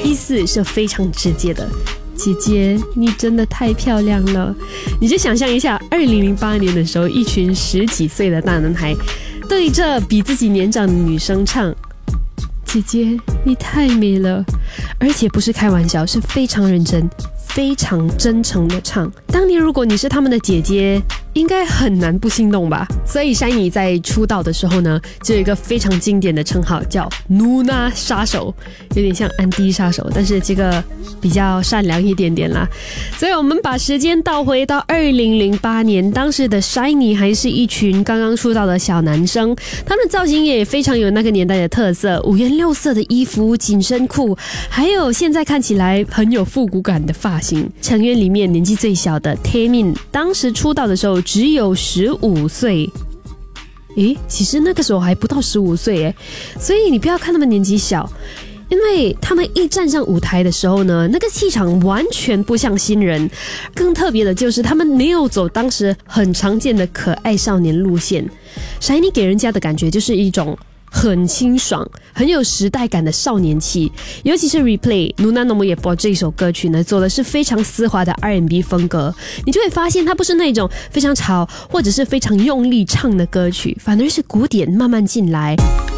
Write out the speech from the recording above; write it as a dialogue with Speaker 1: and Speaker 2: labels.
Speaker 1: 意思是非常直接的。姐姐，你真的太漂亮了。你就想象一下2008年的时候，一群10几岁的大男孩对着比自己年长的女生唱，姐姐你太美了，而且不是开玩笑，是非常认真非常真诚的唱。当年如果你是他们的姐姐，应该很难不心动吧。所以 Shinee 在出道的时候呢，就有一个非常经典的称号叫 Nuna 杀手，有点像安迪杀手，但是这个比较善良一点点啦。所以我们把时间倒回到2008年，当时的 Shinee 还是一群刚刚出道的小男生，他们的造型也非常有那个年代的特色，五颜六色的衣服、紧身裤，还有现在看起来很有复古感的发型。成员里面年纪最小的 Taemin 当时出道的时候只有15岁，其实那个时候还不到15岁所以你不要看他们年纪小，因为他们一站上舞台的时候呢，那个气场完全不像新人。更特别的就是他们没有走当时很常见的可爱少年路线， Shinee 给人家的感觉就是一种很清爽很有时代感的少年气。尤其是 Replay Nuna No Mo Yepo 这首歌曲呢，走的是非常丝滑的 R&B 风格，你就会发现它不是那种非常吵或者是非常用力唱的歌曲，反而是鼓点慢慢进来，